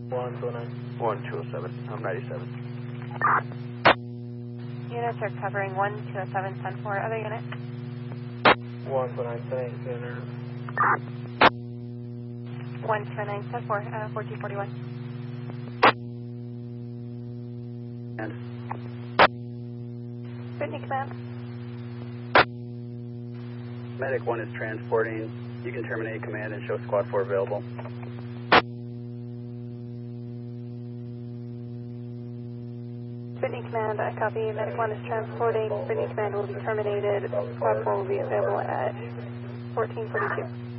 1209. 1207. I'm 97. Units are covering 1207, 10-4. Other unit? 1209, 129, 10-4, 4241. And Brittany Command. Medic 1 is transporting. You can terminate command and show Squad 4 available. Brittany Command, I copy. Medic 1 is transporting. Brittany Command will be terminated. Squad 4 will be available at 1442.